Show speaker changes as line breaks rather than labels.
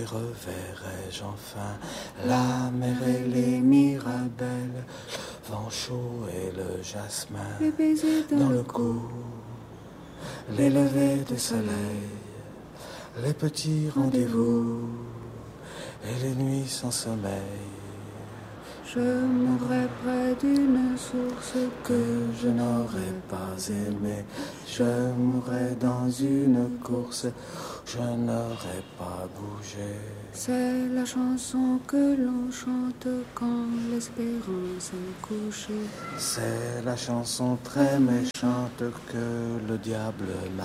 et reverrai-je enfin la mer et les mirabelles, le vent chaud et le jasmin,
les baisers
dans le cou, les levées de soleil, les petits rendez-vous et les nuits sans sommeil.
Je mourrai près d'une source
Que je n'aurais pas aimé, je mourrai dans une course, je n'aurais pas bougé.
C'est la chanson que l'on chante quand l'espérance est couchée.
C'est la chanson très méchante que le diable m'a